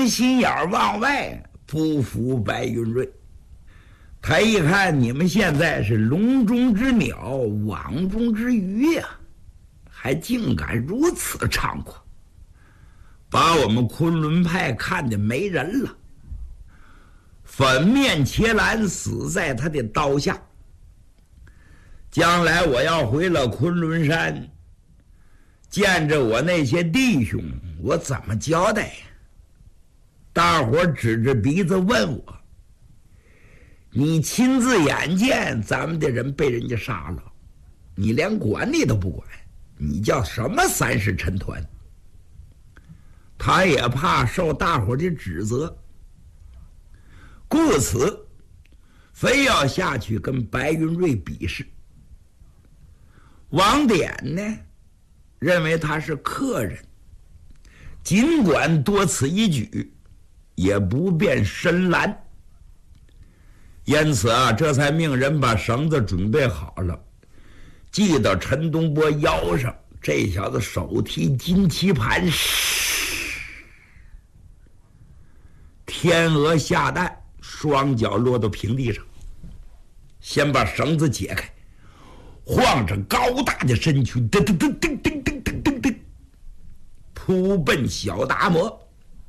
心眼往外，不服白云瑞。他一看你们现在是笼中之鸟，网中之鱼呀，还竟敢如此猖狂，把我们昆仑派看得没人了。粉面伽蓝死在他的刀下。将来我要回了昆仑山，见着我那些弟兄，我怎么交代呀？大伙指着鼻子问我，你亲自眼见咱们的人被人家杀了，你连管你都不管，你叫什么三世陈团？他也怕受大伙的指责，故此非要下去跟白云瑞比试。王典呢，认为他是客人，尽管多此一举，也不便深拦。因此啊，这才命人把绳子准备好了，系到陈东波腰上。这小子手提金棋盘，天鹅下蛋，双脚落到平地上，先把绳子解开，晃着高大的身躯，噔噔噔噔噔噔噔噔噔，扑奔小达摩。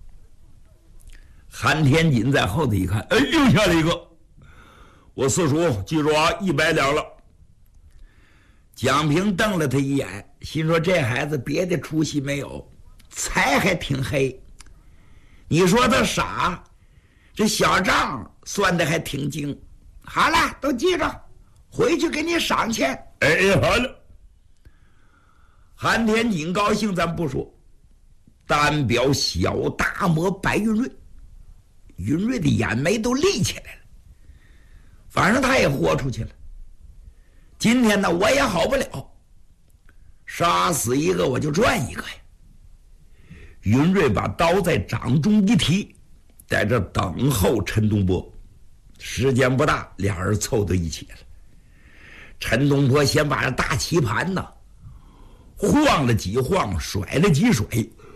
韩天锦在后头一看，哎，又下了一个。我四叔，记住啊，100两了。蒋平瞪了他一眼，心说这孩子别的出息没有，财还挺黑。你说他傻，这小账算得还挺精。好了，都记着，回去给你赏钱。哎，好了。韩天锦高兴咱不说，单表小达摩白云瑞。云瑞的眼眉都立起来了，反正他也豁出去了。今天呢，我也好不了，杀死一个我就赚一个呀。云瑞把刀在掌中一提，在这等候陈东波。时间不大，俩人凑到一起了。陈东坡先把这大棋盘呢晃了几晃，甩了几甩，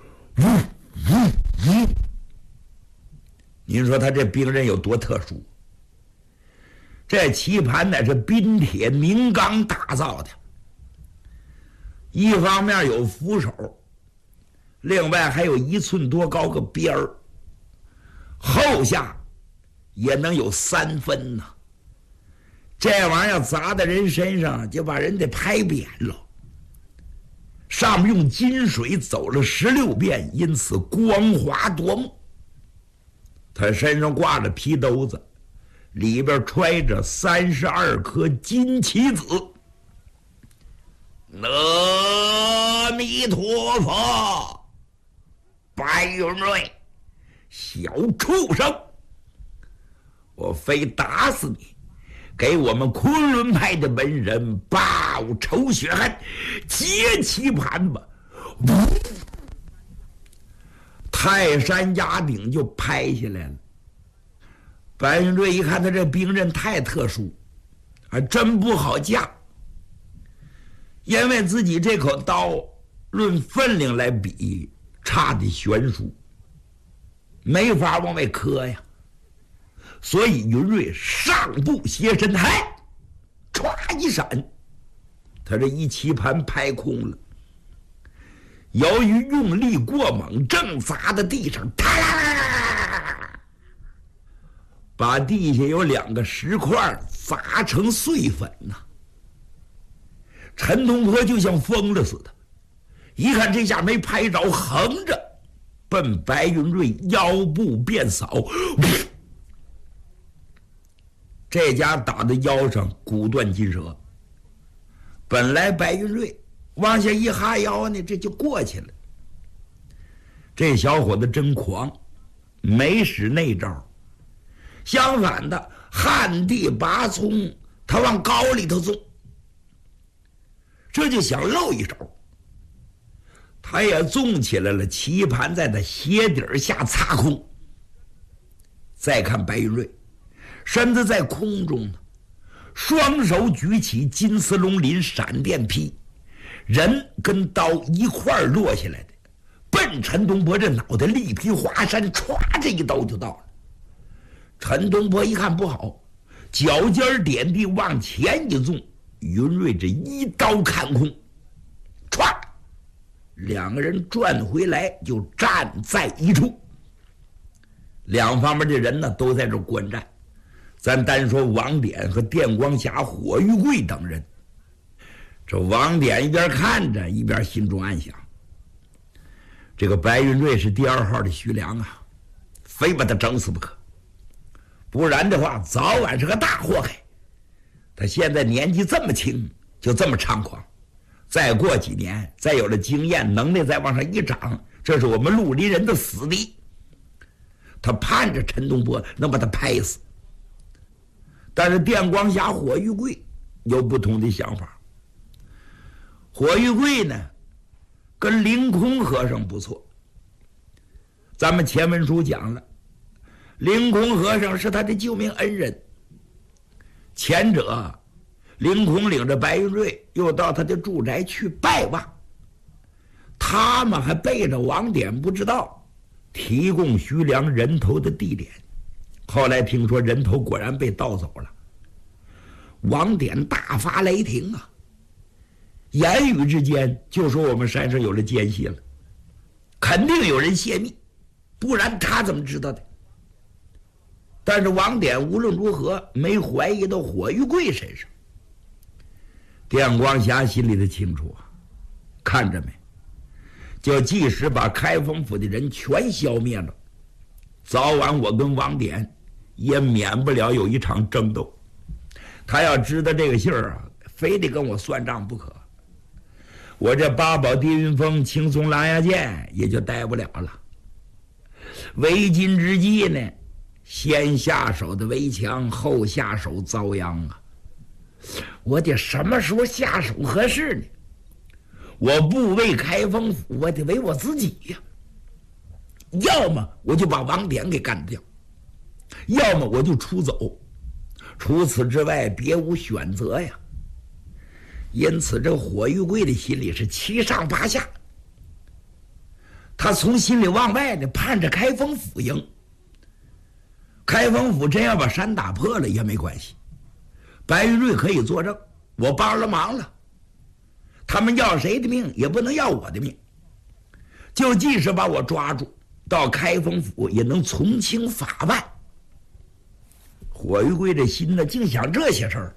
您说他这兵刃有多特殊？这棋盘乃是冰铁明钢打造的，一方面有扶手，另外还有1寸多高个边儿，后下也能有3分呢。这玩意儿砸在人身上，就把人得拍扁了。上面用金水走了16遍，因此光滑夺目。他身上挂着皮兜子，里边揣着32颗金棋子。阿弥陀佛，白云瑞，小畜生，我非打死你，给我们昆仑派的文人报仇雪恨，劫棋盘吧！泰山压顶就拍下来了。白云瑞一看他这兵刃太特殊，还真不好架，因为自己这口刀论分量来比差的悬殊，没法往外磕呀。所以云瑞上步斜身，嗨，歘一闪，他这一棋盘拍空了。由于用力过猛，正砸在地上，啪，把地下有2个石块砸成碎粉呐。陈东坡就像疯了似的，一看这下没拍着，横着奔白云瑞腰部便扫，这家打在腰上，骨断筋折。本来白云瑞往下一哈腰呢，这就过去了。这小伙子真狂，没使那招。相反的，旱地拔葱，他往高里头纵，这就想露一手。他也纵起来了，棋盘在他鞋底下擦空。再看白云瑞，身子在空中呢，双手举起金丝龙鳞闪电劈，人跟刀一块落下来的， 奔陈东坡这脑袋力劈华山，歘，这一刀就到了。陈东坡一看不好，脚尖点地往前一纵，云瑞这一刀看空，歘，两个人转回来就站在一处。两方面的人呢都在这观战，咱单说王典和电光侠火玉贵等人。这王典一边看着一边心中暗想，这个白云瑞是第2号的徐良啊，非把他整死不可，不然的话早晚是个大祸害。他现在年纪这么轻就这么猖狂，再过几年再有了经验能力再往上一涨，这是我们绿林人的死敌。他盼着陈东坡能把他拍死，但是电光侠火玉贵有不同的想法。火玉贵呢跟凌空和尚不错，咱们前文书讲了，凌空和尚是他的救命恩人。前者凌空领着白云瑞又到他的住宅去拜望，他们还背着王典不知道提供徐良人头的地点。后来听说人头果然被盗走了，王典大发雷霆啊，言语之间就说我们山上有了奸细了，肯定有人泄密，不然他怎么知道的？但是王典无论如何没怀疑到火玉贵身上。电光侠心里的清楚啊，看着没，就即使把开封府的人全消灭了，早晚我跟王典也免不了有一场争斗。他要知道这个信儿啊，非得跟我算账不可，我这八宝跌云峰青松狼牙剑也就待不了了。为今之计呢，先下手的为强，后下手遭殃啊！我得什么时候下手合适呢？我不为开封府，我得为我自己呀。要么我就把王典给干掉，要么我就出走，除此之外别无选择呀。因此这火玉贵的心里是七上八下，他从心里往外呢盼着开封府赢。开封府真要把山打破了也没关系，白云瑞可以作证，我帮了忙了，他们要谁的命也不能要我的命，就即使把我抓住到开封府也能从轻法办。火玉贵这心呢净想这些事儿，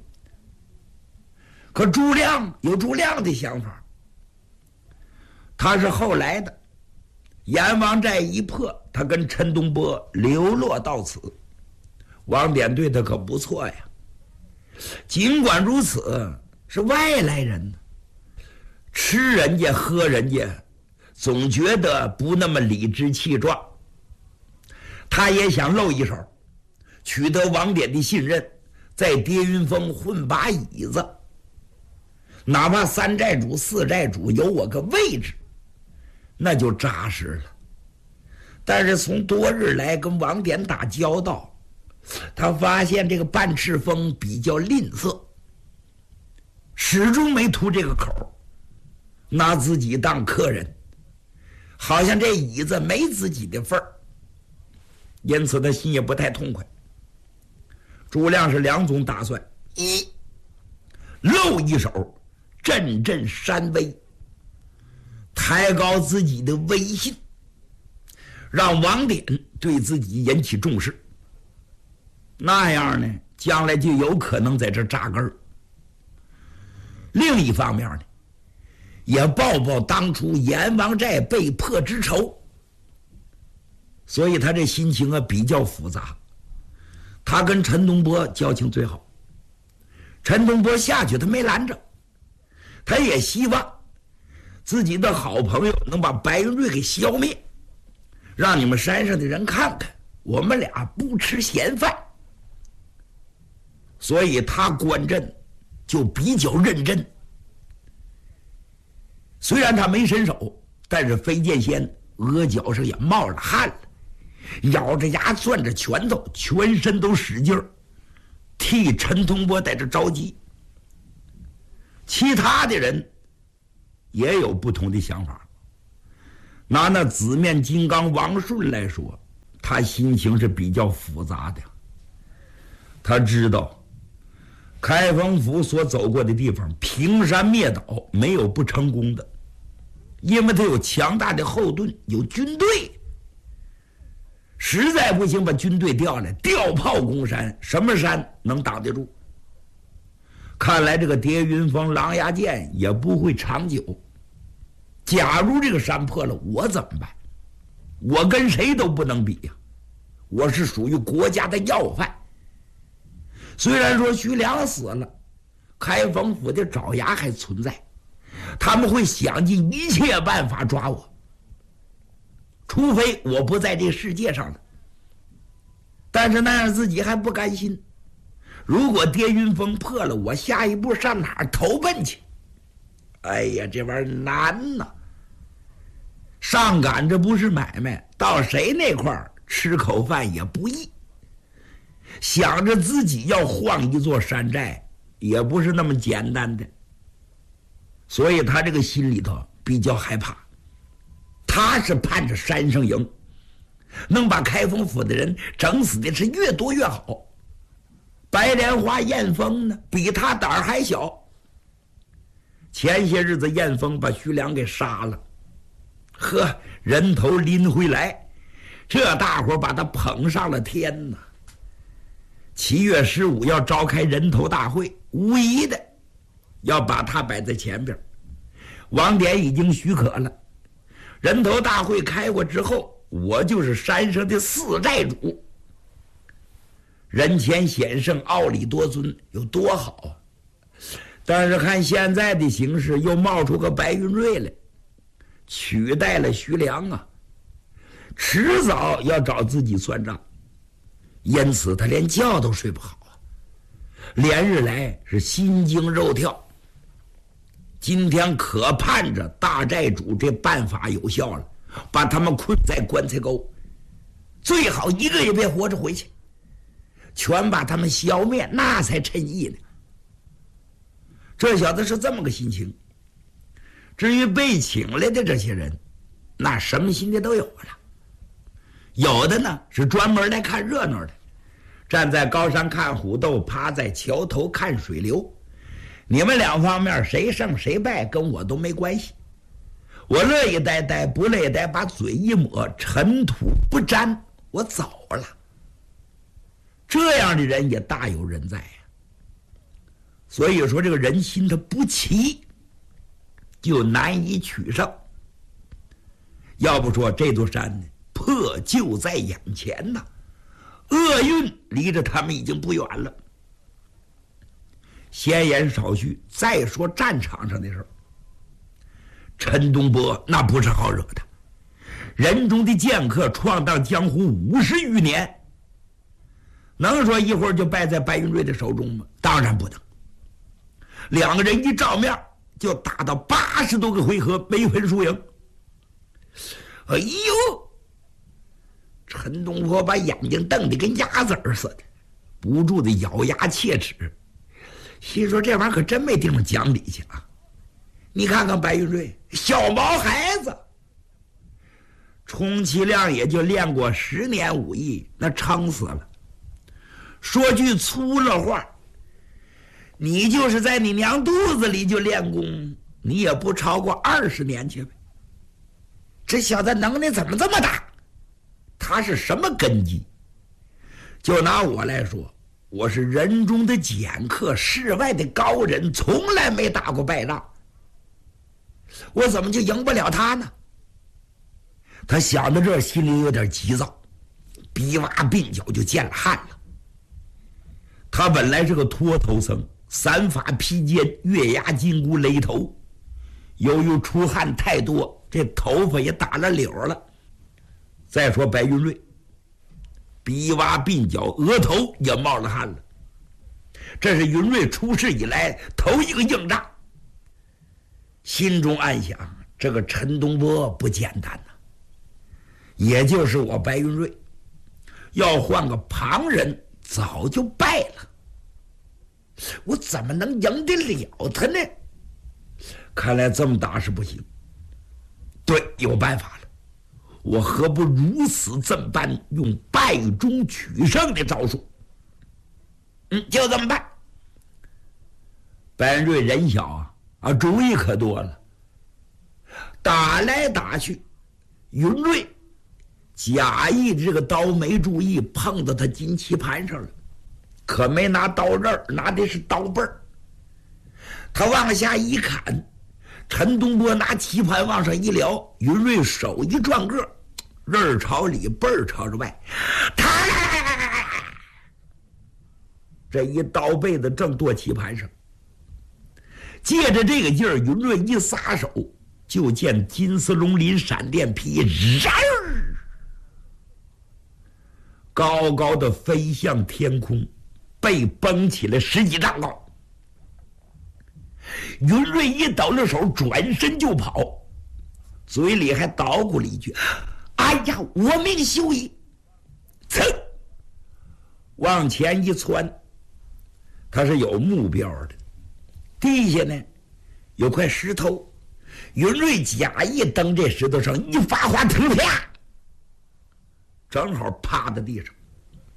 可朱亮有朱亮的想法，他是后来的，阎王寨一破，他跟陈东坡流落到此，王典对他可不错呀。尽管如此，是外来人，吃人家喝人家，总觉得不那么理直气壮。他也想露一手，取得王典的信任，在跌云峰混把椅子，哪怕3寨主4寨主有我个位置，那就扎实了。但是从多日来跟王典打交道，他发现这个半赤峰比较吝啬，始终没图这个口，拿自己当客人，好像这椅子没自己的份儿，因此他心也不太痛快。朱亮是2种打算：一，露一手振振山威，抬高自己的威信，让王典对自己引起重视，那样呢将来就有可能在这扎根儿。另一方面呢，也报报当初阎王寨被破之仇，所以他这心情啊比较复杂。他跟陈东坡交情最好，陈东坡下去他没拦着，他也希望自己的好朋友能把白云瑞给消灭，让你们山上的人看看我们俩不吃闲饭。所以他观阵就比较认真，虽然他没伸手，但是飞剑仙额角上也冒了汗了，咬着牙攥着拳头，全身都使劲儿，替陈东坡在这着急。其他的人也有不同的想法， 拿那紫面金刚王顺来说，他心情是比较复杂的。他知道开封府所走过的地方平山灭岛没有不成功的，因为他有强大的后盾，有军队。实在不行把军队调来，调炮攻山，什么山能挡得住？看来这个叠云峰狼牙剑也不会长久。假如这个山破了，我怎么办？我跟谁都不能比呀！我是属于国家的要犯。虽然说徐良死了，开封府的爪牙还存在，他们会想尽一切办法抓我，除非我不在这世界上了。但是那样自己还不甘心。如果叠云峰破了，我下一步上哪儿投奔去？哎呀，这玩意儿难呐！上赶着不是买卖，到谁那块儿吃口饭也不易。想着自己要晃一座山寨，也不是那么简单的。所以他这个心里头比较害怕。他是盼着山上赢，能把开封府的人整死的是越多越好。白莲花燕峰呢，比他胆儿还小。前些日子燕峰把徐良给杀了，呵，人头拎回来，这大伙把他捧上了天呐。7月15要召开人头大会，无疑的要把他摆在前边。王典已经许可了，人头大会开过之后，我就是山上的4寨主。人前显圣，傲礼多尊，有多好啊！但是看现在的形势，又冒出个白云瑞来，取代了徐良啊，迟早要找自己算账。因此他连觉都睡不好啊，连日来是心惊肉跳。今天可盼着大寨主这办法有效了，把他们困在棺材沟，最好一个也别活着回去，全把他们消灭，那才称意呢。这小子是这么个心情。至于被请来的这些人，那什么心的都有了。有的呢是专门来看热闹的，站在高山看虎斗，趴在桥头看水流。你们两方面谁胜谁败跟我都没关系，我乐意呆呆，不乐意呆，把嘴一抹，尘土不沾，我走了。这样的人也大有人在呀。所以说这个人心他不齐，就难以取胜。要不说这座山呢，破就在眼前呐，厄运离着他们已经不远了。闲言少叙，再说战场上的事儿。陈东波那不是好惹的，人中的剑客，闯荡江湖50余年，能说一会儿就败在白云瑞的手中吗？当然不能。两个人一照面就打到80多个回合，没分输赢。哎呦，陈东坡把眼睛瞪得跟鸭子儿似的，不住的咬牙切齿，心说这玩意儿可真没地方讲理去啊！你看看白云瑞，小毛孩子，充其量也就练过10年武艺，那撑死了。说句粗了话，你就是在你娘肚子里就练功，你也不超过20年去呗。这小子能耐怎么这么大？他是什么根基？就拿我来说，我是人中的剑客，世外的高人，从来没打过败仗，我怎么就赢不了他呢？他想到这儿，心里有点急躁，逼哇鬓角就见了汗了。他本来是个脱头僧，散发披肩，月牙金箍勒头，由于出汗太多，这头发也打了绺了。再说白云瑞，逼哇鬓角，额头也冒了汗了。这是云瑞出事以来头一个硬仗，心中暗想，这个陈东波不简单呐。也就是我白云瑞，要换个旁人早就败了，我怎么能赢得了他呢？看来这么打是不行。对，有办法了。 我何不如此这般用败中取胜的招数？就这么办。白云瑞人小主意可多了，打来打去，云瑞假意这个刀没注意碰到他金棋盘上了，可没拿刀刃，拿的是刀背儿。他往下一砍，陈东波拿棋盘往上一撩，云瑞手一转个，刃朝里，背儿朝着外，这一刀背子正剁棋盘上。借着这个劲儿，云瑞一撒手，就见金丝龙鳞闪电劈，高高的飞向天空，被崩起来10几丈高。云瑞一抖了手，转身就跑，嘴里还捣鼓了一句：“哎呀，我命休矣！”噌，往前一窜，他是有目标的。地下呢有块石头，云瑞假意蹬这石头上一发花，啪，正好趴在地上。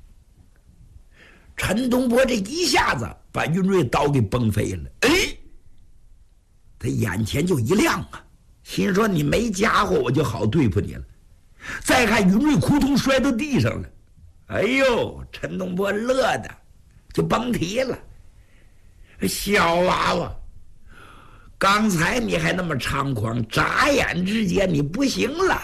陈东波这一下子把云瑞刀给崩飞了。他眼前就一亮心说你没家伙，我就好对付你了。再看云瑞扑通摔到地上了，哎呦，陈东波乐的就甭提了。小娃娃，刚才你还那么猖狂，眨眼之间你不行了。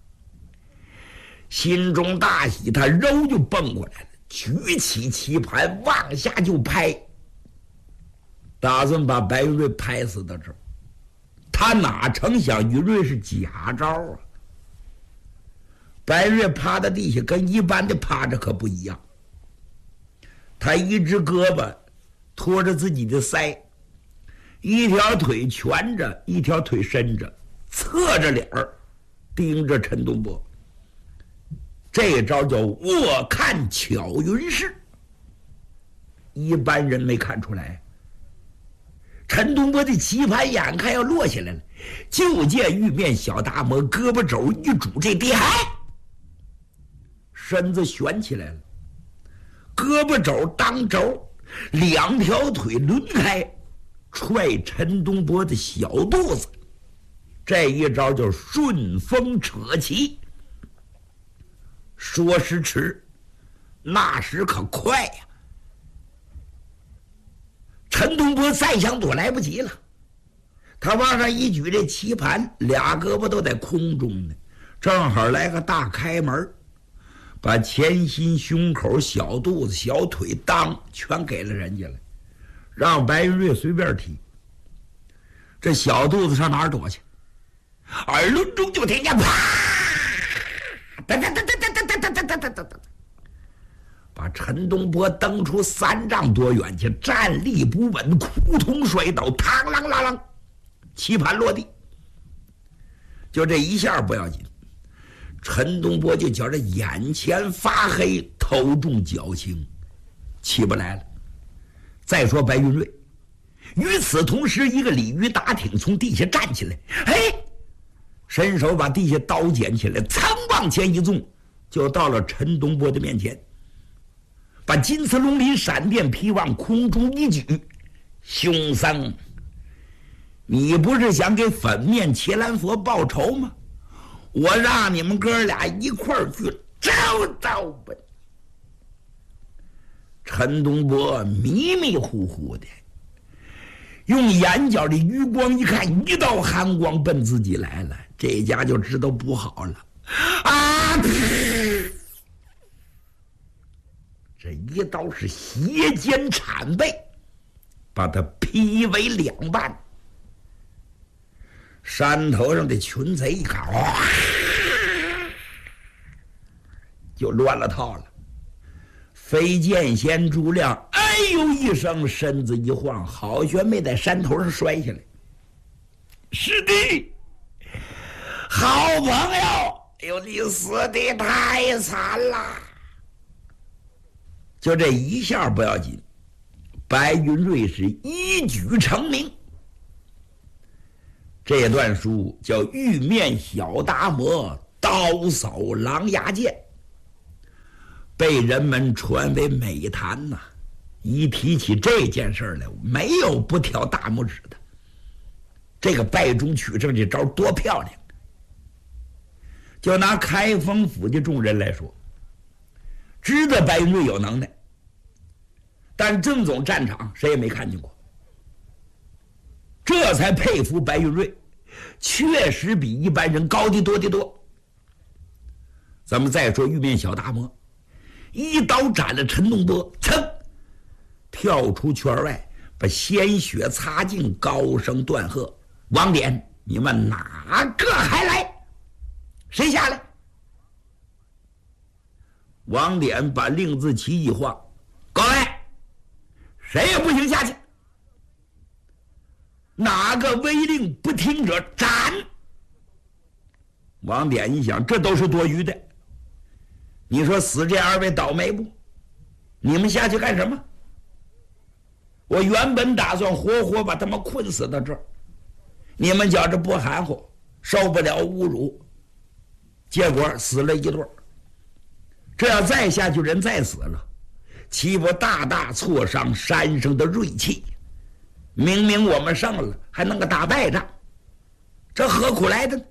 心中大喜，他揉就蹦过来了，举起棋盘往下就拍，打算把白云瑞拍死到这儿。他哪成想云瑞是假招白云瑞趴在地下跟一般的趴着可不一样，他一只胳膊拖着自己的腮，一条腿蜷着，一条腿伸着，侧着脸儿盯着陈东波。这招叫卧看巧云式，一般人没看出来。陈东波的棋盘眼看要落下来了，就见玉面小达摩胳膊肘一拄，这地海身子悬起来了，胳膊肘当轴，两条腿抡开，踹陈东波的小肚子。这一招叫顺风扯旗。说时迟，那时可快呀！陈东波再想躲来不及了，他往上一举，这棋盘俩胳膊都在空中呢，正好来个大开门，把前心、胸口、小肚子、小腿当全给了人家了，让白云瑞随便踢。这小肚子上哪儿躲去？耳轮中就听见啪，哒哒哒哒哒哒哒哒哒哒哒，把陈东波蹬出3丈多远去，站立不稳，扑通摔倒，嘡啷啷啷，棋盘落地。就这一下不要紧，陈东波就觉着眼前发黑，头重脚轻，起不来了。再说白云瑞，与此同时，一个鲤鱼打挺从地下站起来，伸手把地下刀捡起来，噌往前一纵，就到了陈东波的面前，把金丝龙鳞闪电劈往空中一举。兄僧，你不是想给粉面伽蓝佛报仇吗？我让你们哥俩一块儿去招招吧。陈东波迷迷糊糊的，用眼角的余光一看，一道寒光奔自己来了，这家就知道不好了这一刀是斜肩铲背，把他劈为2半。山头上的群贼一看，就乱了套了。飞剑仙朱亮哎呦一声，身子一晃，好悬没在山头上摔下来。师弟，好朋友，哎呦，你死的太惨了。就这一下不要紧，白云瑞是一举成名。这段书叫《玉面小达摩刀扫狼牙剑，被人们传为美谈呐。一提起这件事来，没有不挑大拇指的。这个败中取胜这招多漂亮！就拿开封府的众人来说，知道白云瑞有能耐，但正总战场谁也没看见过，这才佩服白云瑞，确实比一般人高得多得多。咱们再说玉面小大魔，一刀斩了陈东波，噌，跳出圈外，把鲜血擦净，高声断喝：“王典，你们哪个还来？谁下来？”王典把令字旗一晃：“各位，谁也不行下去，哪个违令不听者斩！”王典一想，这都是多余的。你说死这二位倒霉不？你们下去干什么？我原本打算活活把他们困死到这儿，你们觉着不含糊，受不了侮辱，结果死了一对儿。这要再下去，人再死了，岂不大大挫伤山上的锐气？明明我们胜了，还弄个打败仗，这何苦来的呢？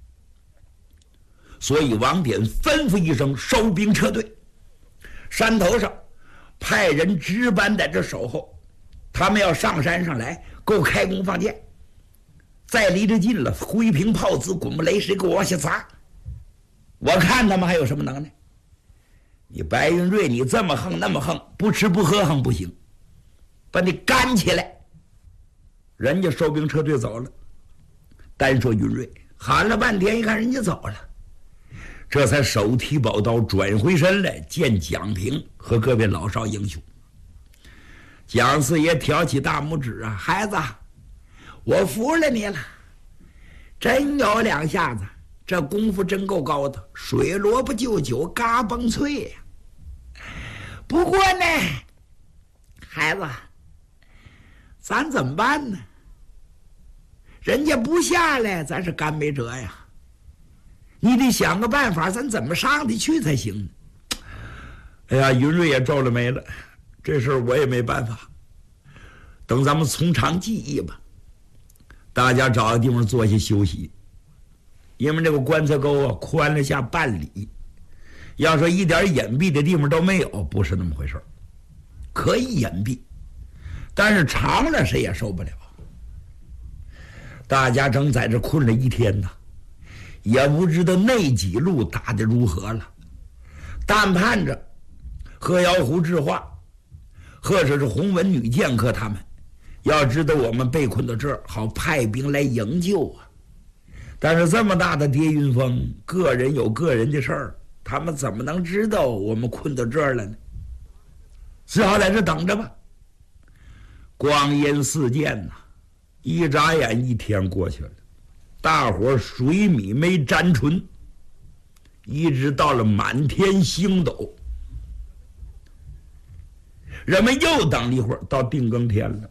所以王典吩咐一声，收兵撤退。山头上派人值班在这守候，他们要上山上来，给我开弓放箭。再离着近了，灰瓶炮子滚木雷石给我往下砸，我看他们还有什么能耐？你白云瑞，你这么横那么横，不吃不喝横不行，把你干起来。人家收兵撤退走了，单说云瑞喊了半天，一看人家走了，这才手提宝刀转回身来见蒋平和各位老少英雄。蒋四爷挑起大拇指啊：“孩子，我服了你了，真有两下子，这功夫真够高的，水萝卜就酒，嘎嘣脆呀。不过呢，孩子，咱怎么办呢？人家不下来，咱是干没辙呀。你得想个办法，咱怎么上得去才行呢？”哎呀，云瑞也皱了眉了，这事儿我也没办法，等咱们从长计议吧。大家找个地方坐下休息，因为这个棺材沟啊宽了下半里，要说一点隐蔽的地方都没有，不是那么回事。可以隐蔽，但是长了谁也受不了。大家正在这困了一天呢，也不知道那几路打得如何了，但盼着贺瑶湖智化或者是洪文女剑客他们要知道我们被困到这儿，好派兵来营救啊。但是这么大的跌云峰，个人有个人的事儿，他们怎么能知道我们困到这儿了呢？只好在这等着吧。光阴似箭呐，一眨眼一天过去了，大伙水米没沾唇，一直到了满天星斗，人们又等了一会儿，到定更天了。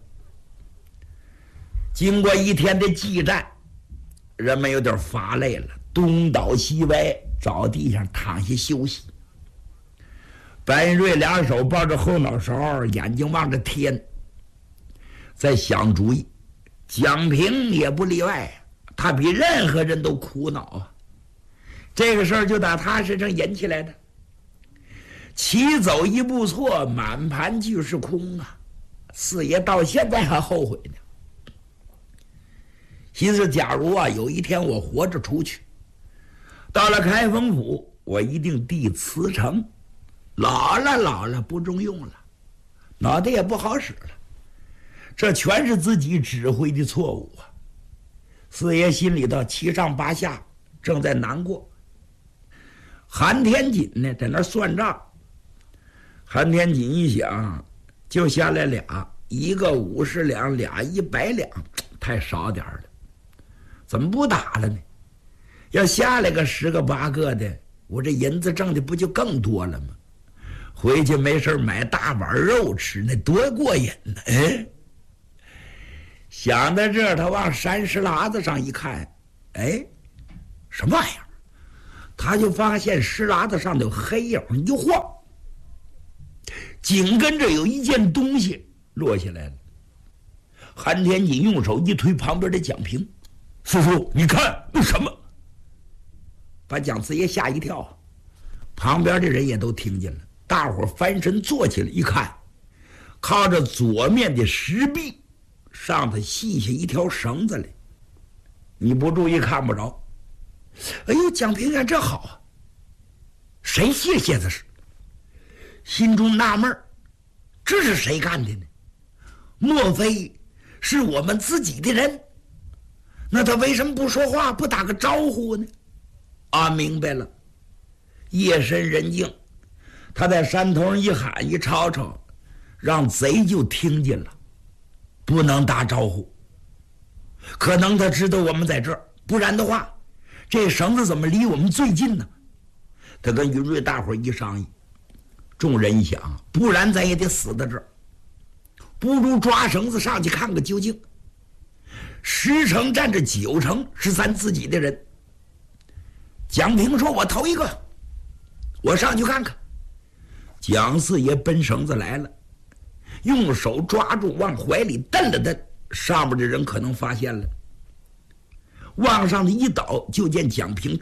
经过一天的激战，人们有点乏累了，东倒西歪，找地上躺下休息。白云瑞两手抱着后脑勺，眼睛望着天，在想主意。蒋平也不例外，他比任何人都苦恼啊。这个事儿就打他身上引起来的，棋走一步错，满盘俱是空啊！四爷到现在还后悔呢。心思假如啊，有一天我活着出去，到了开封府，我一定递辞呈。老了不中用了，脑袋也不好使了，这全是自己指挥的错误啊！四爷心里头七上八下，正在难过。韩天锦呢，在那算账。韩天锦一想，就下来俩，一个50两，俩100两，太少点了，怎么不打了呢？要下来个10个8个的，我这银子挣的不就更多了吗？回去没事买大碗肉吃，那多过瘾呢！哎，想到这儿，他往山石喇子上一看，哎，什么玩意儿？ 他就发现石栏子上的黑影一晃，紧跟着有一件东西落下来了。韩天锦用手一推旁边的蒋平：“叔叔，你看那什么？”把蒋四爷吓一跳，旁边的人也都听见了。大伙翻身坐起来一看，靠着左面的石壁上头系下一条绳子来，你不注意看不着。哎呦，蒋平看这好啊，谁卸鞋子是？心中纳闷，这是谁干的呢？莫非是我们自己的人？那他为什么不说话，不打个招呼呢？啊，明白了，夜深人静，他在山头上一喊一吵吵，让贼就听见了，不能打招呼。可能他知道我们在这儿，不然的话，这绳子怎么离我们最近呢？他跟云瑞大伙一商议，众人一想，不然咱也得死在这儿，不如抓绳子上去看个究竟。10成站着9成是咱自己的人。蒋平说：“我头一个，我上去看看。”蒋四爷奔绳子来了，用手抓住，往怀里蹬了蹬，上面的人可能发现了，往上的一倒，就见蒋平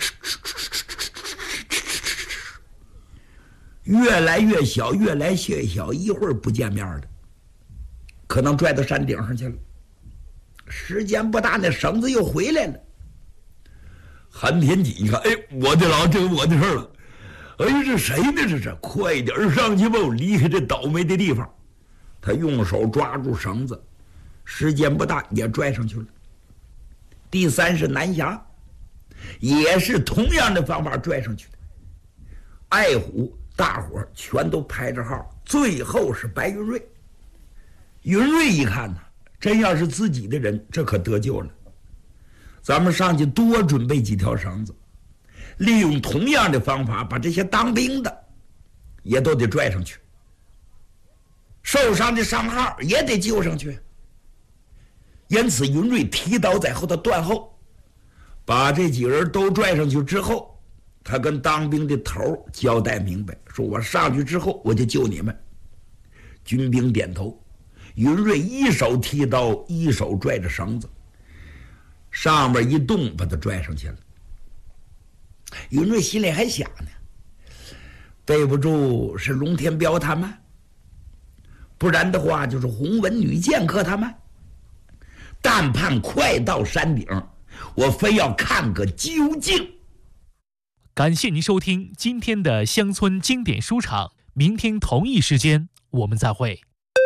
越来越小，越来越小，一会儿不见面了，可能拽到山顶上去了。时间不大，那绳子又回来了。韩天锦一看，哎，我的老，这我的事了。哎，这谁呢？这是，快点上去吧，离开这倒霉的地方。他用手抓住绳子，时间不大也拽上去了。第3是南霞，也是同样的方法拽上去的。爱虎大伙全都排着号，最后是白云瑞。云瑞一看呢，真要是自己的人，这可得救了。咱们上去多准备几条绳子，利用同样的方法，把这些当兵的也都得拽上去，受伤的伤号也得救上去。因此云瑞提刀在后头断后，把这几个人都拽上去之后，他跟当兵的头交代明白，说我上去之后我就救你们。军兵点头，云瑞一手提刀，一手拽着绳子，上面一动，把他拽上去了。云瑞心里还想呢，对不住是龙天彪他们，不然的话就是洪文女剑客他们。但盼快到山顶，我非要看个究竟。 感谢您收听今天的乡村经典书场，明天同一时间我们再会。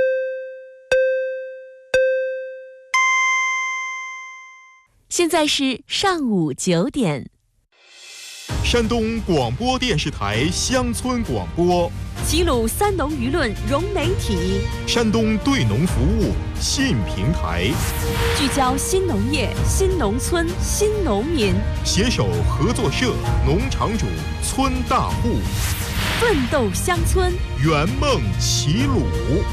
现在是上午9点。 山东广播电视台乡村广播， 齐鲁三农舆论融媒体， 山东对农服务新平台， 聚焦新农业、新农村、新农民， 携手合作社、农场主、村大户， 奋斗乡村， 圆梦齐鲁。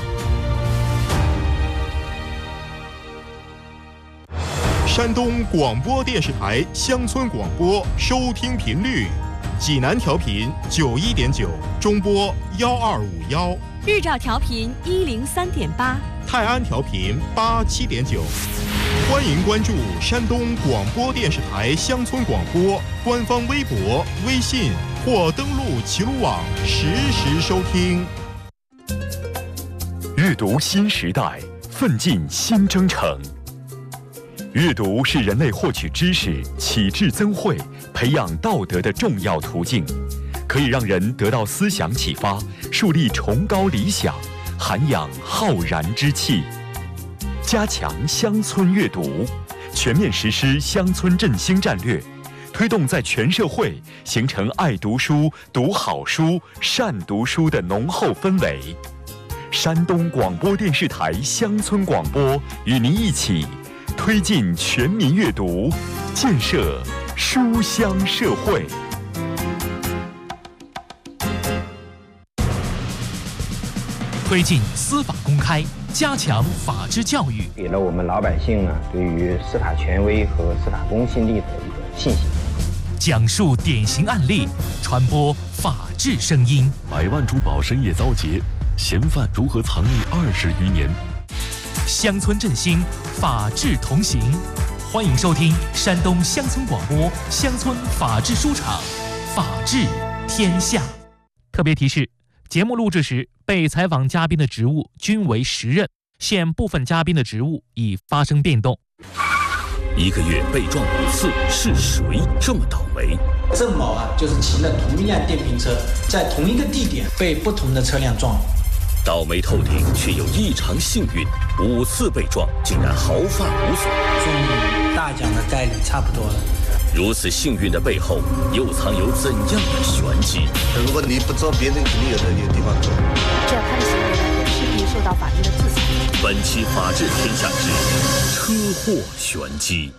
山东广播电视台乡村广播收听频率：济南调频91.9，中波12511； 日照调频103.8， 泰安调频87.9。欢迎关注山东广播电视台乡村广播官方微博、微信，或登录齐鲁网实时收听。 阅读新时代，奋进新征程。阅读是人类获取知识、启智增慧、培养道德的重要途径，可以让人得到思想启发，树立崇高理想，涵养浩然之气。加强乡村阅读，全面实施乡村振兴战略，推动在全社会形成爱读书、读好书、善读书的浓厚氛围。山东广播电视台乡村广播与您一起推进全民阅读，建设书香社会。 推进司法公开，加强法治教育， 给了我们老百姓对于司法权威和司法公信力的一个信心。 讲述典型案例，传播法治声音。 百万珠宝深夜遭劫，嫌犯如何藏匿20余年？ 乡村振兴，法治同行。欢迎收听山东乡村广播乡村法治书场，法治天下。特别提示：节目录制时，被采访嘉宾的职务均为实任，现部分嘉宾的职务已发生变动。 1个月被撞5次，是谁这么倒霉？ 郑某就是骑了同一辆电瓶车，在同一个地点被不同的车辆撞。 倒霉透顶，却又异常幸运，5次被撞竟然毫发无损， 中大奖的概率差不多了。 如此幸运的背后，又藏有怎样的玄机？ 如果你不做，别人肯定有地方做。 这样他的行为呢，也势必受到法律的制裁。 本期《法治天下》之车祸玄机。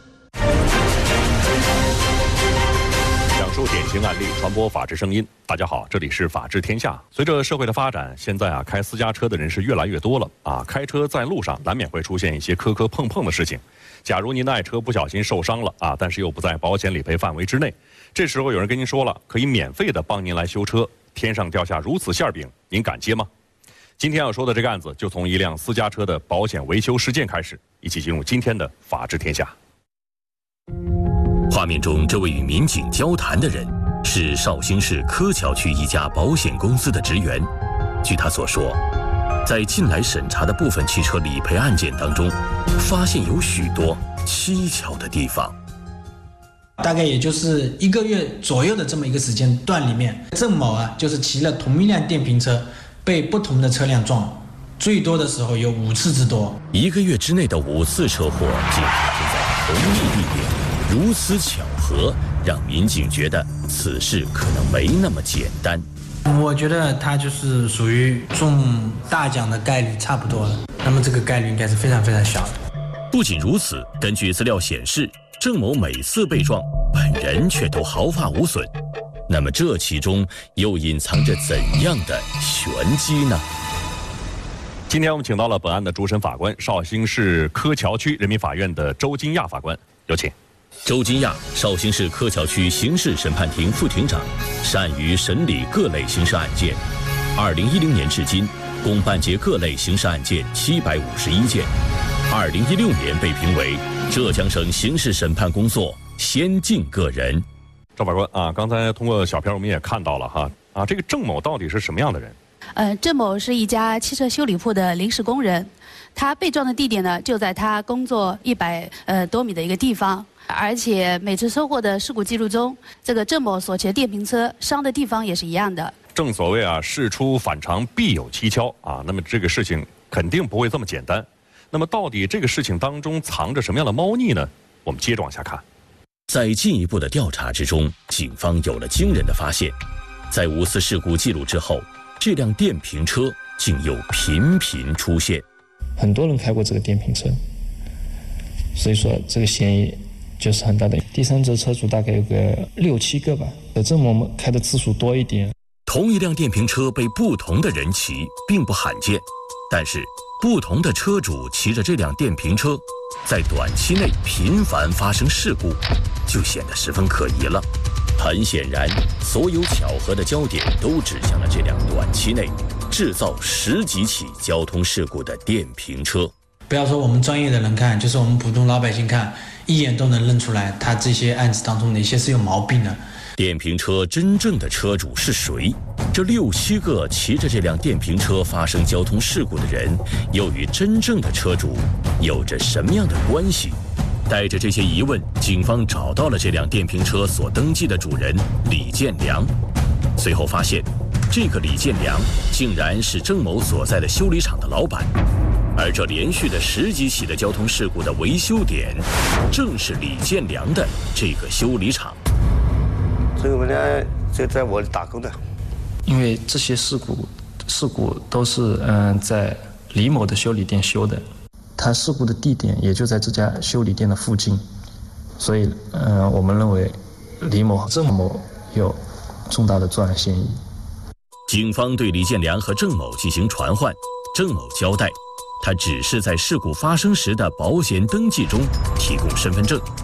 讲述典型案例，传播法治声音。大家好，这里是法治天下。随着社会的发展，现在开私家车的人是越来越多了开车在路上难免会出现一些磕磕碰碰的事情。假如您的爱车不小心受伤了但是又不在保险理赔范围之内，这时候有人跟您说了，可以免费的帮您来修车，天上掉下如此馅饼，您敢接吗？今天要说的这个案子，就从一辆私家车的保险维修事件开始，一起进入今天的法治天下。 画面中这位与民警交谈的人是绍兴市柯桥区一家保险公司的职员。据他所说，在近来审查的部分汽车理赔案件当中，发现有许多蹊跷的地方。 大概也就是1个月左右的这么一个时间段里面，郑某就是骑了同一辆电瓶车，被不同的车辆撞，最多的时候有5次之多。 1个月之内的5次车祸竟发生在同一地点，如此巧合，让民警觉得此事可能没那么简单。 我觉得他就是属于中大奖的概率差不多了，那么这个概率应该是非常非常小的。 不仅如此，根据资料显示，郑某每次被撞，本人却都毫发无损。那么这其中又隐藏着怎样的玄机呢？ 今天我们请到了本案的主审法官，绍兴市柯桥区人民法院的周金亚法官，有请。 周金亚，绍兴市柯桥区刑事审判庭副庭长，善于审理各类刑事案件。2010年至今，共办结各类刑事案件751件。2016年被评为浙江省刑事审判工作先进个人。 赵法官刚才通过小片我们也看到了这个郑某到底是什么样的人？ 郑某是一家汽车修理铺的临时工人，他被撞的地点呢就在他工作100多米的一个地方，而且每次车祸的事故记录中，这个郑某所骑的电瓶车伤的地方也是一样的。 正所谓事出反常必有蹊跷那么这个事情肯定不会这么简单。那么到底这个事情当中藏着什么样的猫腻呢？我们接着往下看。 在进一步的调查之中，警方有了惊人的发现，在5次事故记录之后，这辆电瓶车竟又频频出现。 很多人开过这个电瓶车，所以说这个嫌疑就是很大的。第三者车主大概有个6、7个吧，郑某开的次数多一点。 同一辆电瓶车被不同的人骑并不罕见，但是不同的车主骑着这辆电瓶车，在短期内频繁发生事故，就显得十分可疑了。很显然，所有巧合的焦点都指向了这辆短期内制造10几起交通事故的电瓶车。 不要说我们专业的人看，就是我们普通老百姓看，一眼都能认出来他这些案子当中哪些是有毛病的。 电瓶车真正的车主是谁？这6、7个骑着这辆电瓶车发生交通事故的人，又与真正的车主有着什么样的关系？带着这些疑问，警方找到了这辆电瓶车所登记的主人李建良。随后发现，这个李建良竟然是郑某所在的修理厂的老板，而这连续的10几起的交通事故的维修点，正是李建良的这个修理厂。 这个我俩就在我打工的。 因为这些事故都是在李某的修理店修的，他事故的地点也就在这家修理店的附近，所以我们认为李某、郑某有重大的作案嫌疑。 警方对李建良和郑某进行传唤，郑某交代，他只是在事故发生时的保险登记中提供身份证，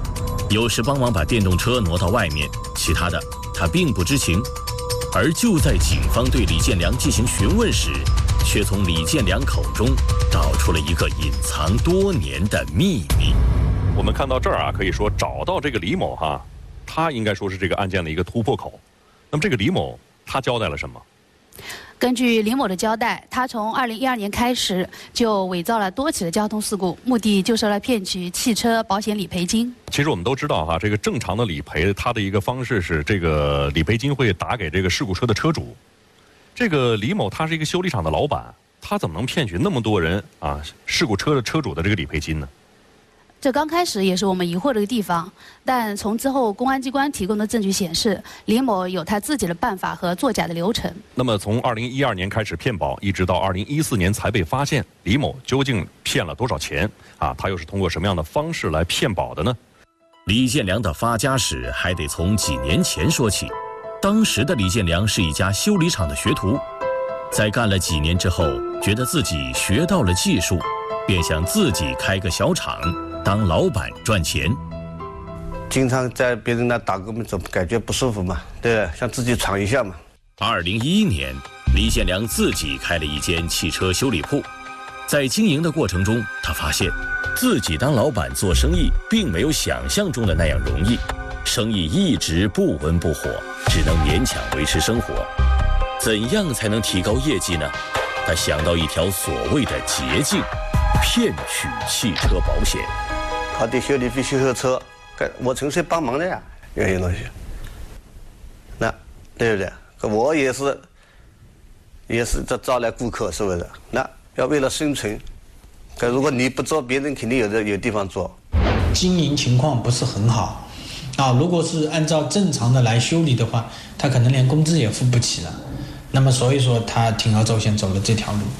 有时帮忙把电动车挪到外面，其他的他并不知情。而就在警方对李建良进行询问时，却从李建良口中找出了一个隐藏多年的秘密。 我们看到这儿啊，可以说找到这个李某哈，他应该说是这个案件的一个突破口。那么这个李某他交代了什么？ 根据李某的交代，他从2012年开始就伪造了多起的交通事故，目的就是来骗取汽车保险理赔金。 其实我们都知道哈，这个正常的理赔，它的一个方式是这个理赔金会打给这个事故车的车主。这个李某他是一个修理厂的老板，他怎么能骗取那么多人啊事故车的车主的这个理赔金呢？ 这刚开始也是我们疑惑的一个地方，但从之后公安机关提供的证据显示，李某有他自己的办法和作假的流程。 那么从2012年开始骗保，一直到2014年才被发现，李某究竟骗了多少钱啊？他又是通过什么样的方式来骗保的呢？ 李建良的发家史还得从几年前说起。当时的李建良是一家修理厂的学徒，在干了几年之后，觉得自己学到了技术，便想自己开个小厂当老板赚钱。 经常在别人那打工，总感觉不舒服嘛，对，想自己闯一下嘛。 2011年，李建良自己开了一间汽车修理铺，在经营的过程中，他发现自己当老板做生意并没有想象中的那样容易，生意一直不温不火，只能勉强维持生活。怎样才能提高业绩呢？他想到一条所谓的捷径，骗取汽车保险。 他的修理费、修车，我纯粹帮忙的呀，有些东西。那对不对？我也是这招来顾客，是不是？那要为了生存，可如果你不做，别人肯定有地方做。 经营情况不是很好啊，如果是按照正常的来修理的话，他可能连工资也付不起了。那么所以说他铤而走险走了这条路。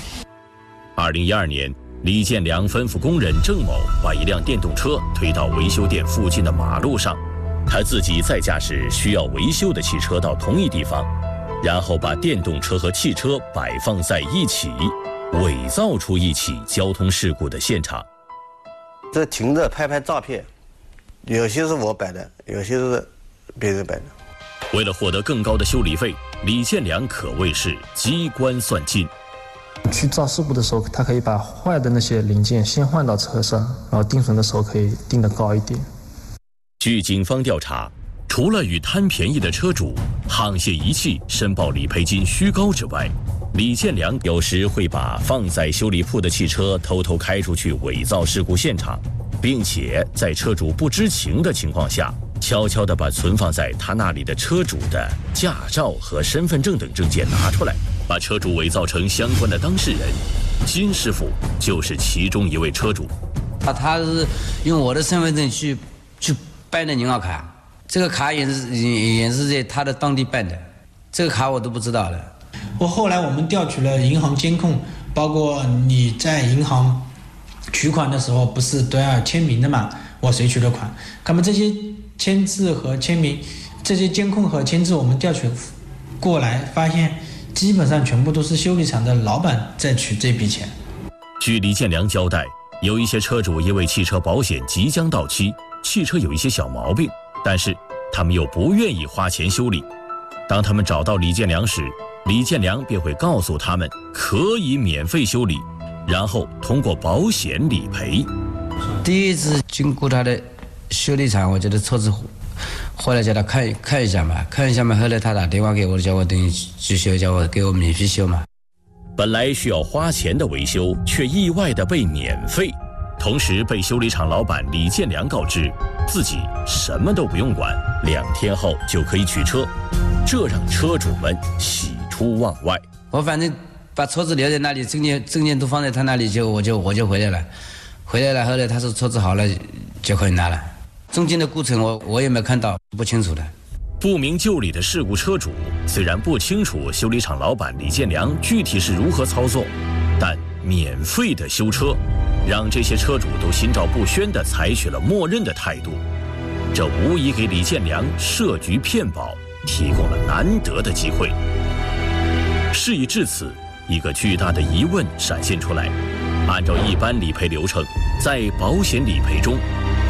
2012年，李建良吩咐工人郑某把一辆电动车推到维修店附近的马路上，他自己再驾驶需要维修的汽车到同一地方，然后把电动车和汽车摆放在一起，伪造出一起交通事故的现场。 这停着拍照片，有些是我摆的，有些是别人摆的。 为了获得更高的修理费，李建良可谓是机关算尽。 去造事故的时候，他可以把坏的那些零件先换到车上，然后定损的时候可以定得高一点。 据警方调查，除了与贪便宜的车主沆瀣一气申报理赔金虚高之外，李建良有时会把放在修理铺的汽车偷偷开出去伪造事故现场，并且在车主不知情的情况下，悄悄地把存放在他那里的车主的驾照和身份证等证件拿出来，把车主伪造成相关的当事人。金师傅就是其中一位车主。 他是用我的身份证去办的银行卡，这个卡也是在他的当地办的，这个卡我都不知道的。 后来我们调取了银行监控，包括你在银行取款的时候不是都要签名的嘛？我谁取的款？那么这些签字和签名，这些监控和签字我们调取过来，发现基本上全部都是修理厂的老板在取这笔钱。 据李建良交代，有一些车主因为汽车保险即将到期，汽车有一些小毛病，但是他们又不愿意花钱修理。当他们找到李建良时，李建良便会告诉他们可以免费修理，然后通过保险理赔。 第一次经过他的修理厂，我觉得车子后来叫他看一下嘛，后来他打电话给我，叫我等于去修，叫我给我免费修嘛。 本来需要花钱的维修，却意外的被免费，同时被修理厂老板李建良告知自己什么都不用管，2天后就可以取车，这让车主们喜出望外。 我反正把车子留在那里，证件都放在他那里，我就回来了。后来他说车子好了就可以拿了。中间的过程我也没看到，不清楚的。 不明就里的事故车主虽然不清楚修理厂老板李建良具体是如何操作，但免费的修车让这些车主都心照不宣地采取了默认的态度，这无疑给李建良设局骗保提供了难得的机会。事已至此，一个巨大的疑问闪现出来：按照一般理赔流程，在保险理赔中，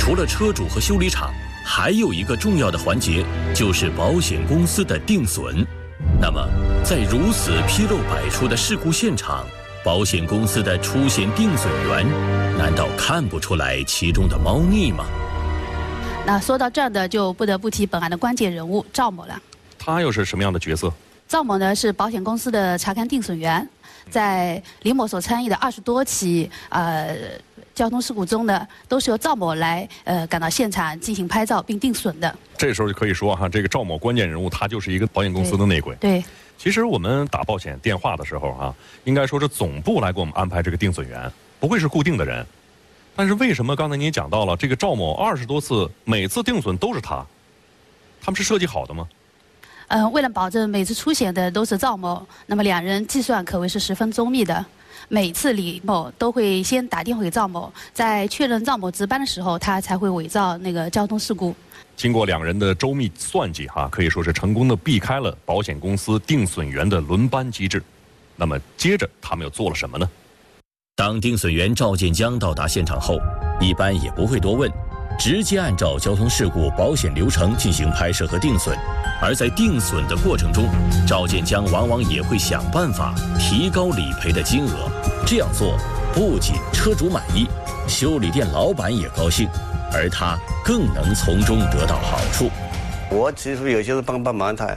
除了车主和修理厂，还有一个重要的环节，就是保险公司的定损。那么，在如此纰漏百出的事故现场，保险公司的出险定损员，难道看不出来其中的猫腻吗？ 那说到这儿的，就不得不提本案的关键人物赵某了。 他又是什么样的角色？ 赵某呢是保险公司的查勘定损员，在李某所参与的20多起交通事故中呢，都是由赵某来赶到现场进行拍照并定损的。 这时候就可以说哈，这个赵某关键人物他就是一个保险公司的内鬼。 对。 其实我们打保险电话的时候啊，应该说是总部来给我们安排这个定损员，不会是固定的人。但是为什么刚才您也讲到了这个赵某20多次，每次定损都是他们是设计好的吗？ 为了保证每次出险的都是赵某，那么两人计算可谓是十分周密的。每次李某都会先打电话给赵某，在确认赵某值班的时候，他才会伪造那个交通事故。 经过两人的周密算计可以说是成功的避开了保险公司定损员的轮班机制。那么接着他们又做了什么呢？ 当定损员赵建江到达现场后，一般也不会多问，直接按照交通事故保险流程进行拍摄和定损。而在定损的过程中，赵建江往往也会想办法提高理赔的金额。这样做不仅车主满意，修理店老板也高兴，而他更能从中得到好处。 我其实有些是帮忙他，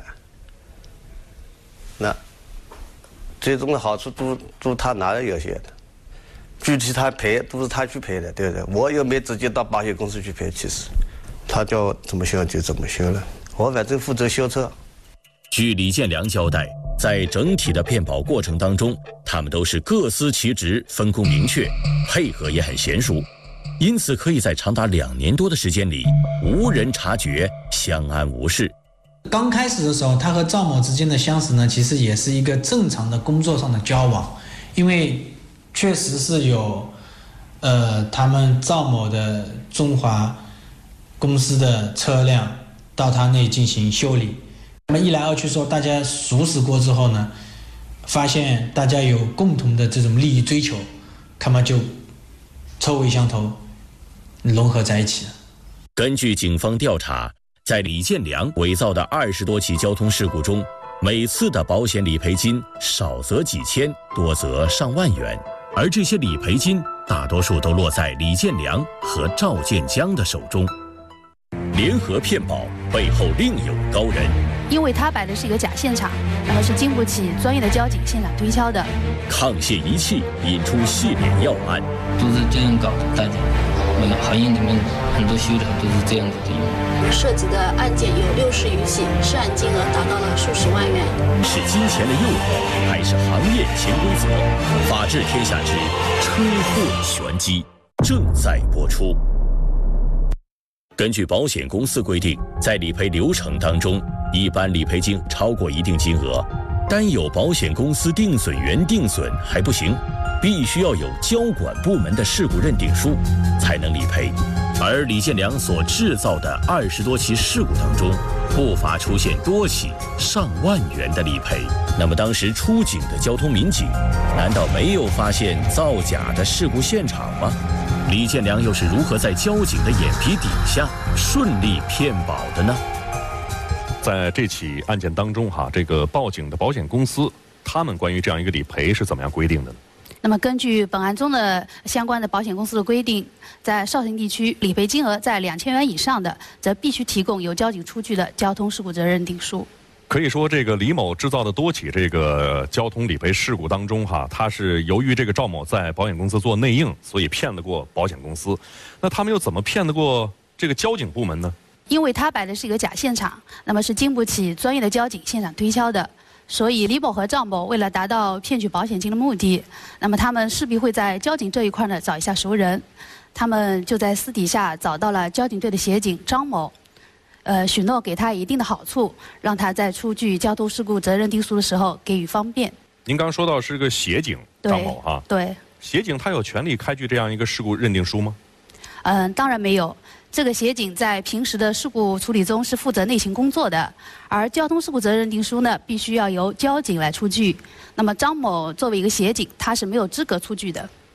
那最终的好处都他拿的有些的，具体他赔都是他去赔的，对不对？我又没直接到保险公司去赔，其实他叫怎么修就怎么修了，我反正负责修车。 据李建良交代，在整体的骗保过程当中，他们都是各司其职，分工明确，配合也很娴熟，因此可以在长达2年多的时间里无人察觉，相安无事。 刚开始的时候，他和赵某之间的相识呢，其实也是一个正常的工作上的交往，因为确实是有他们赵某的中华公司的车辆到他那里进行修理。那么一来二去说，大家熟识过之后呢，发现大家有共同的这种利益追求，那么就臭味相投，融合在一起了。 根据警方调查，在李建良伪造的20多起交通事故中，每次的保险理赔金少则几千，多则上万元，而这些理赔金大多数都落在李建良和赵建江的手中。联合骗保背后另有高人， 因为他摆的是一个假现场，那么是经不起专业的交警现场推敲的。 抗械仪器引出系列要案， 都是这样搞的，大家行业里面很多修的都是这样子的用。 涉及的案件有60余起，涉案金额达到了数十万元。 是金钱的诱惑，还是行业潜规则？法治天下之车祸玄机正在播出。根据保险公司规定，在理赔流程当中，一般理赔金超过一定金额，单有保险公司定损员定损还不行，必须要有交管部门的事故认定书才能理赔。而李建良所制造的20多起事故当中，不乏出现多起上万元的理赔。那么当时出警的交通民警，难道没有发现造假的事故现场吗？李建良又是如何在交警的眼皮底下顺利骗保的呢？ 在这起案件当中这个报警的保险公司，他们关于这样一个理赔是怎么样规定的呢？ 那么根据本案中的相关的保险公司的规定，在绍兴地区理赔金额在2000元以上的，则必须提供由交警出具的交通事故责任认定书。 可以说，这个李某制造的多起这个交通理赔事故当中他是由于这个赵某在保险公司做内应，所以骗得过保险公司。那他们又怎么骗得过这个交警部门呢？ 因为他摆的是一个假现场，那么是经不起专业的交警现场推敲的，所以李某和赵某为了达到骗取保险金的目的，那么他们势必会在交警这一块呢找一下熟人，他们就在私底下找到了交警队的协警张某。许诺给他一定的好处，让他在出具交通事故责任认定书的时候给予方便。 您刚说到是个协警张某对， 协警他有权利开具这样一个事故认定书吗？ 当然没有。这个协警在平时的事故处理中是负责内勤工作的，而交通事故责任认定书呢，必须要由交警来出具。那么张某作为一个协警，他是没有资格出具的。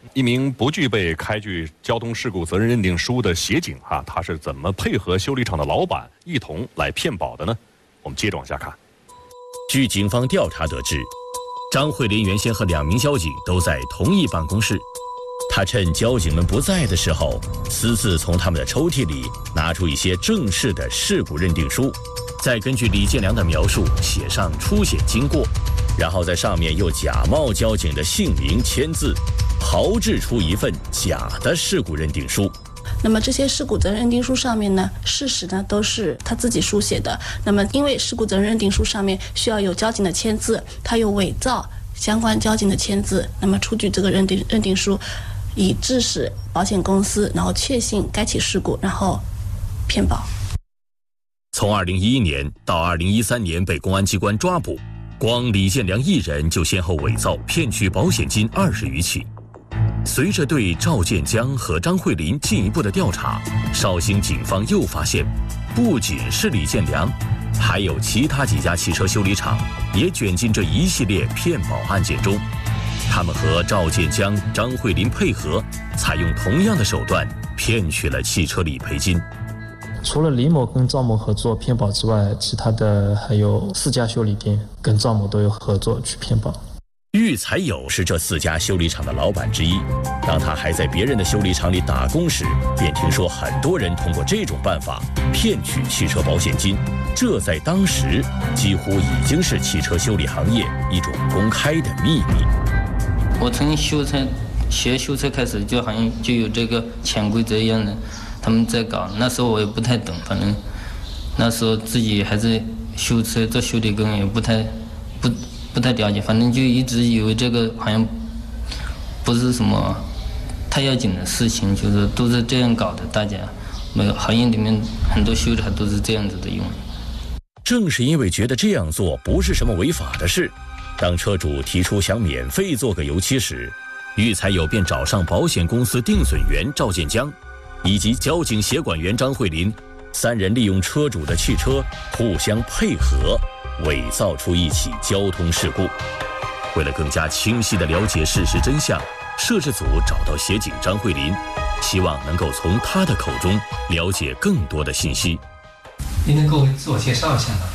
一名不具备开具交通事故责任认定书的协警他是怎么配合修理厂的老板一同来骗保的呢？我们接着往下看。 据警方调查得知，张慧林原先和2名交警都在同一办公室。他趁交警们不在的时候，私自从他们的抽屉里拿出一些正式的事故认定书，再根据李建良的描述写上出险经过，然后在上面又假冒交警的姓名签字，炮制出一份假的事故认定书。 那么这些事故责任认定书上面呢，事实呢都是他自己书写的。那么因为事故责任认定书上面需要有交警的签字，他又伪造相关交警的签字，那么出具这个认定书，以致使保险公司然后确信该起事故，然后骗保。 从2011年到2013年被公安机关抓捕，光李建良一人就先后伪造骗取保险金20余起。随着对赵建江和张慧林进一步的调查，绍兴警方又发现，不仅是李建良，还有其他几家汽车修理厂也卷进这一系列骗保案件中。他们和赵建江、张慧林配合，采用同样的手段骗取了汽车理赔金。 除了李某跟赵某合作骗保之外，其他的还有4家修理店跟赵某都有合作去骗保。 郁才友是这4家修理厂的老板之一。当他还在别人的修理厂里打工时，便听说很多人通过这种办法骗取汽车保险金。这在当时几乎已经是汽车修理行业一种公开的秘密。 我从学修车开始，就好像就有这个潜规则一样的，他们在搞。那时候我也不太懂，反正那时候自己还在修车做修理工，也不太了解，反正就一直以为这个好像不是什么太要紧的事情，就是都是这样搞的。大家每个行业里面很多修理都是这样子的用。 正是因为觉得这样做不是什么违法的事，当车主提出想免费做个油漆时，郁才友便找上保险公司定损员赵建江以及交警协管员张慧林，3人利用车主的汽车互相配合，伪造出一起交通事故。为了更加清晰地了解事实真相，摄制组找到协警张慧林，希望能够从他的口中了解更多的信息。 您能给我自我介绍一下吗？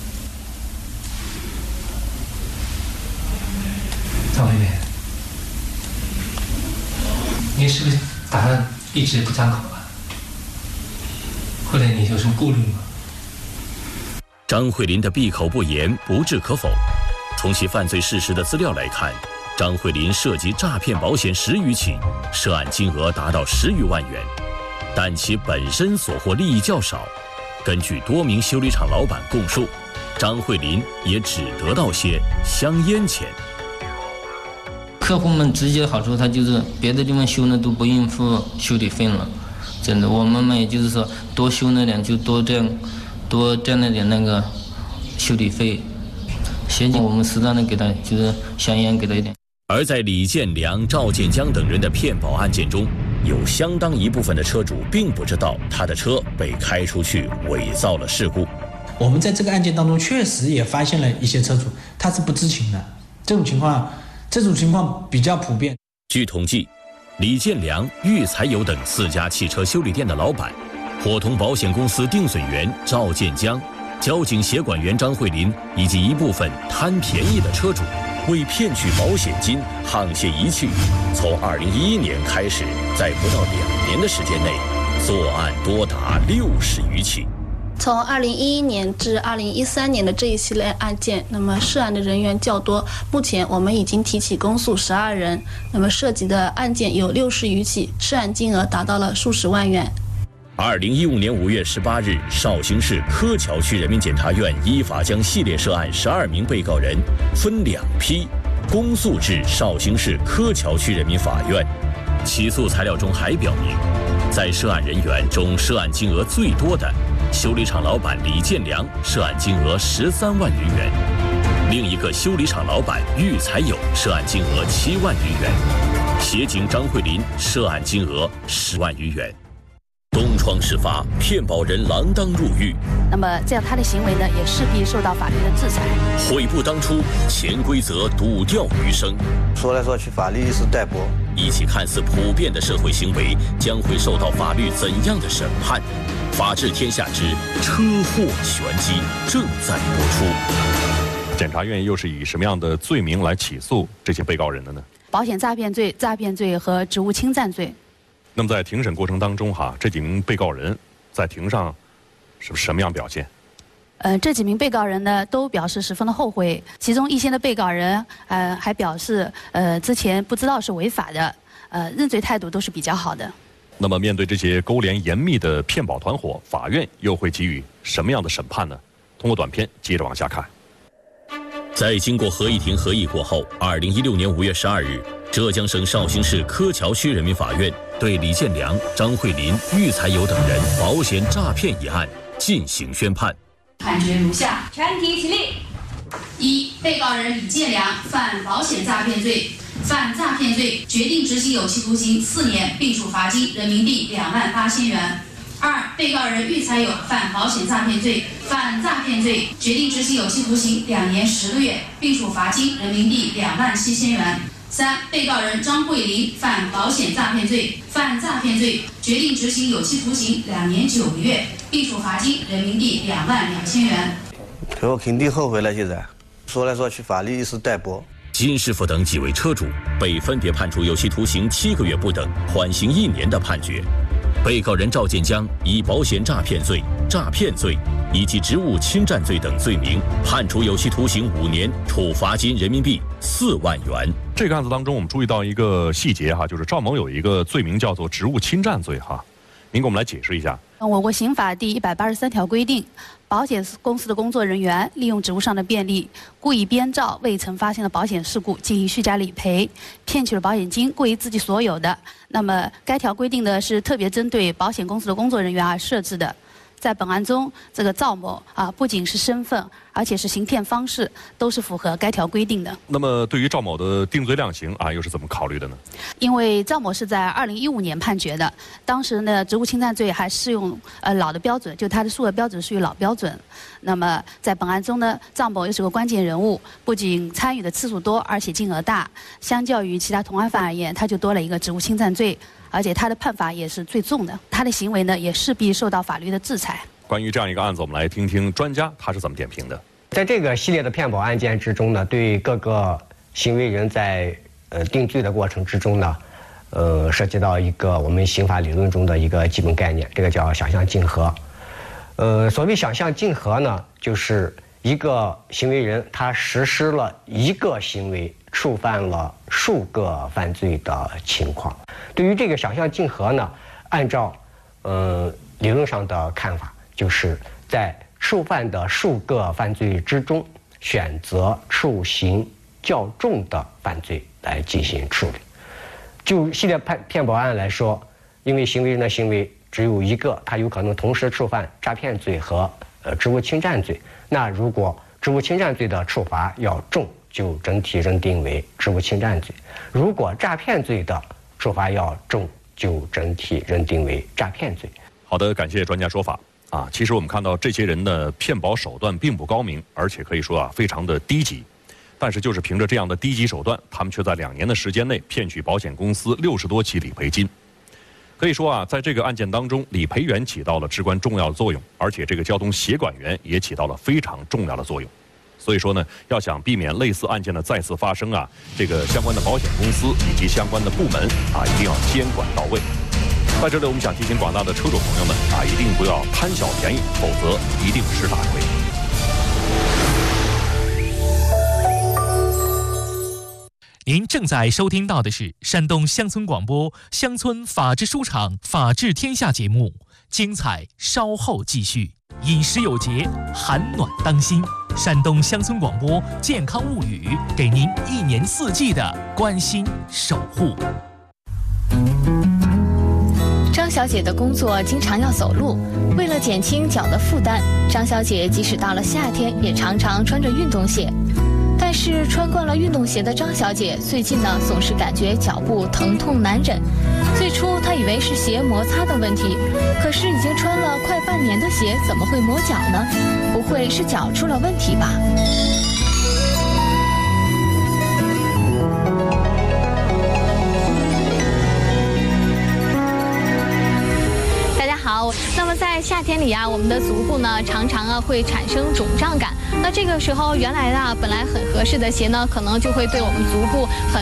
张慧林，你是不是打算一直不张口啊？或者你有什么顾虑吗？ 张慧林的闭口不言不置可否。从其犯罪事实的资料来看，张慧林涉及诈骗保险10余起，涉案金额达到10余万元，但其本身所获利益较少。根据多名修理厂老板供述，张慧林也只得到些香烟钱。 客户们直接好处，他就是别的地方修呢都不用付修理费了，真的。我们也就是说多修那点就多占了点那个修理费。协警我们适当的给他就是香烟给他一点。 而在李建良、赵建江等人的骗保案件中，有相当一部分的车主并不知道他的车被开出去伪造了事故。 我们在这个案件当中确实也发现了一些车主他是不知情的，这种情况比较普遍。 据统计，李建良、郁才友等4家汽车修理店的老板，伙同保险公司定损员赵建江、交警协管员张慧林以及一部分贪便宜的车主，为骗取保险金沆瀣一气。从2011年开始，在不到2年的时间内，作案多达60余起。 从2011年至2013年的这一系列案件，那么涉案的人员较多。目前我们已经提起公诉12人，那么涉及的案件有60余起，涉案金额达到了数十万元。 2015年5月18日，绍兴市柯桥区人民检察院依法将系列涉案12名被告人分2批公诉至绍兴市柯桥区人民法院。起诉材料中还表明，在涉案人员中涉案金额最多的修理厂老板李建良涉案金额13万余元，另一个修理厂老板郁才友涉案金额7万余元，协警张慧林涉案金额10万余元。 东窗事发，骗保人锒铛入狱。 那么这样他的行为呢，也势必受到法律的制裁。 悔不当初，潜规则赌掉余生。 说来说去，法律一时待薄。 一起看似普遍的社会行为，将会受到法律怎样的审判？法治天下之车祸玄机正在播出。 检察院又是以什么样的罪名来起诉这些被告人的呢？ 保险诈骗罪、诈骗罪和职务侵占罪。 那么在庭审过程当中这几名被告人在庭上是什么样表现？ 这几名被告人呢都表示十分的后悔，其中一些的被告人还表示之前不知道是违法的，认罪态度都是比较好的。 那么面对这些勾连严密的骗保团伙，法院又会给予什么样的审判呢？通过短片接着往下看。 在经过合议庭合议过后，2016年5月12日，浙江省绍兴市柯桥区人民法院对李建良、张慧林、郁才友等人保险诈骗一案进行宣判。 判决如下：全体起立。一、被告人李建良犯保险诈骗罪，犯诈骗罪，决定执行有期徒刑4年，并处罚金人民币28000元。二、被告人郁才友犯保险诈骗罪，犯诈骗罪，决定执行有期徒刑2年10个月，并处罚金人民币27000元。三、被告人张慧林犯保险诈骗罪，犯诈骗罪，决定执行有期徒刑2年9个月，并处罚金人民币22000元。 我肯定后悔了。现在说来说去，法律一时待薄。 金师傅等几位车主被分别判处有期徒刑7个月不等、缓刑1年的判决。被告人赵建江以保险诈骗罪、诈骗罪以及职务侵占罪等罪名，判处有期徒刑5年，处罚金人民币4万元。 这个案子当中，我们注意到一个细节就是赵某有一个罪名叫做职务侵占罪您给我们来解释一下。 我国刑法第183条规定，保险公司的工作人员利用职务上的便利，故意编造未曾发生的保险事故进行虚假理赔，骗取了保险金归自己所有的。那么该条规定呢是特别针对保险公司的工作人员而设置的。在本案中，这个赵某不仅是身份，而且是行骗方式都是符合该条规定的。 那么对于赵某的定罪量刑又是怎么考虑的呢？ 因为赵某是在2015年判决的，当时呢职务侵占罪还适用老的标准，就他的数额标准属于老标准。那么在本案中呢，赵某又是个关键人物，不仅参与的次数多，而且金额大，相较于其他同案犯而言，他就多了一个职务侵占罪。而且他的判罚也是最重的，他的行为呢也势必受到法律的制裁。 关于这样一个案子，我们来听听专家他是怎么点评的。 在这个系列的骗保案件之中呢，对各个行为人在定罪的过程之中呢，涉及到一个我们刑法理论中的一个基本概念，这个叫想象竞合。所谓想象竞合呢，就是一个行为人他实施了一个行为，触犯了数个犯罪的情况。对于这个想象竞合呢，按照理论上的看法，就是在触犯的数个犯罪之中，选择处刑较重的犯罪来进行处理。就系列骗保案来说，因为行为人的行为只有一个，他有可能同时触犯诈骗罪和职务侵占罪。那如果职务侵占罪的处罚要重，就整体认定为职务侵占罪；如果诈骗罪的处罚要重，就整体认定为诈骗罪。 好的，感谢专家说法其实我们看到这些人的骗保手段并不高明，而且可以说非常的低级。但是就是凭着这样的低级手段，他们却在2年的时间内骗取保险公司60多起理赔金。可以说在这个案件当中，理赔员起到了至关重要的作用，而且这个交通协管员也起到了非常重要的作用。所以说呢，要想避免类似案件的再次发生这个相关的保险公司以及相关的部门一定要监管到位。在这里，我们想提醒广大的车主朋友们一定不要贪小便宜，否则一定是大亏。 您正在收听到的是山东乡村广播乡村法制书场法治天下节目，精彩稍后继续。饮食有节，寒暖当心。山东乡村广播健康物语，给您1年4季的关心守护。 张小姐的工作经常要走路，为了减轻脚的负担，张小姐即使到了夏天，也常常穿着运动鞋。但是穿惯了运动鞋的张小姐，最近呢总是感觉脚部疼痛难忍，最初他以为是鞋摩擦的问题，可是已经穿了快半年的鞋，怎么会磨脚呢？不会是脚出了问题吧？好，那么在夏天里啊，我们的足部呢常常会产生肿胀感。那这个时候，原来本来很合适的鞋呢，可能就会对我们足部很